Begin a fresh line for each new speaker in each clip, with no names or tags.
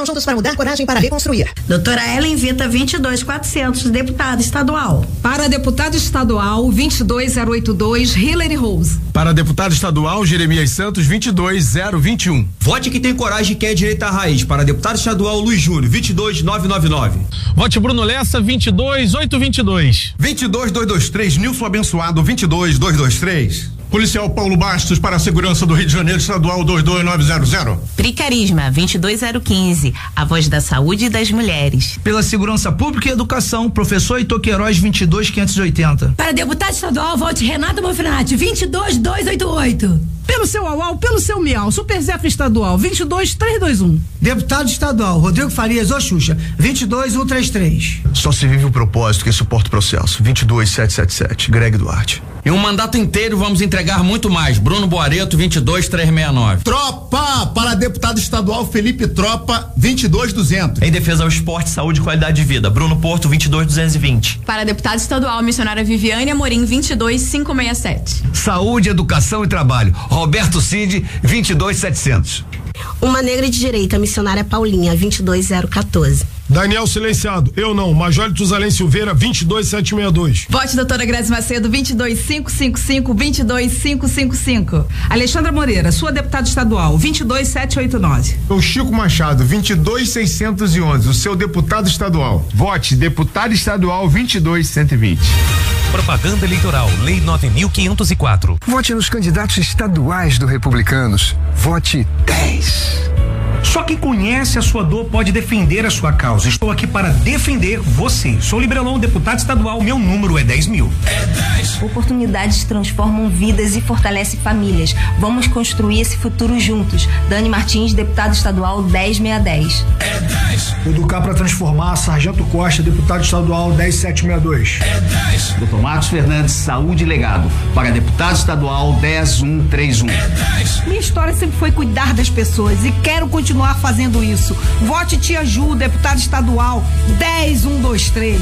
Forçam juntos para mudar, coragem para reconstruir.
Doutora Ellen Vita, 22400, deputada estadual.
Para deputado estadual, 22082, Hillary Rose.
Para deputado estadual, Jeremias Santos, 22021.
Vote que tem coragem e quer direito à raiz. Para deputado estadual, Luiz Júnior, 22999.
Vote Bruno Lessa, 22822.
22223, Nilson Abençoado, 22223. Policial Paulo Bastos para a segurança do Rio de Janeiro, estadual 22900.
Pri Carisma, 22015, a voz da saúde e das mulheres.
Pela segurança pública e educação, professor Heitor Queiroz, 22580.
Para deputado estadual, vote Renato Manfrinati, 22288.
Pelo seu Aual, pelo seu Miau, Super Zefa estadual, 22321.
Deputado estadual, Rodrigo Farias, ô Xuxa, 22133.
Só se vive o propósito que suporta o processo, 22777, Greg Duarte.
Em um mandato inteiro vamos entregar muito mais. Bruno Boareto, 22369.
Tropa para deputado estadual Felipe Tropa, 22200.
Em defesa ao esporte, saúde e qualidade de vida, Bruno Porto, 22220.
Para deputado estadual, missionária Viviane Amorim, 22567.
Saúde, educação e trabalho, Roberto Cid, 22700.
Uma negra de direita, missionária Paulinha, 22014.
Daniel Silenciado, eu não, Major Tuzalém Silveira, 22762.
Vote doutora Grazi Macedo, 22555, 22555. Alexandra Moreira, sua deputada estadual, 22789.
O Chico Machado, 22611, o seu deputado estadual.
Vote deputado estadual 22120.
Propaganda eleitoral, Lei 9.504.
Vote nos candidatos estaduais do Republicanos. Vote 10.
Só quem conhece a sua dor pode defender a sua causa. Estou aqui para defender você. Sou Librelon, deputado estadual. Meu número é 10.000.
É 10. Oportunidades transformam vidas e fortalecem famílias. Vamos construir esse futuro juntos. Dani Martins, deputado estadual 10610.
É 10.
Educar para transformar, Sargento Costa, deputado estadual 10762.
É 10.
Dr. Marcos Fernandes, Saúde e Legado, para deputado estadual 10131.
É 10.
Minha história sempre foi cuidar das pessoas e quero continuar fazendo isso. Vote Tia Ju, deputado estadual 10123.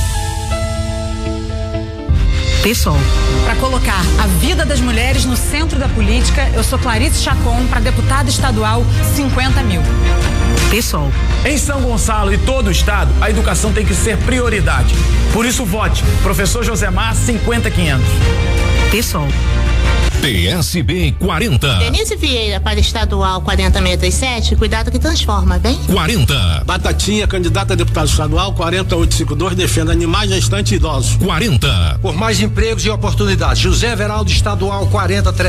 Pessoal, para colocar a vida das mulheres no centro da política, eu sou Clarice Chacon, para deputada estadual 50.000. Pessoal,
em São Gonçalo e todo o estado, a educação tem que ser prioridade. Por isso, vote Professor Josemar, 50.500.
Pessoal,
PSB 40.
Denise Vieira para estadual 40637, cuidado que transforma, bem?
40.
Batatinha, candidata a deputado estadual 40852, defenda animais, gestantes e idosos.
40.
Por mais empregos e oportunidades, José Veraldo, estadual 40300.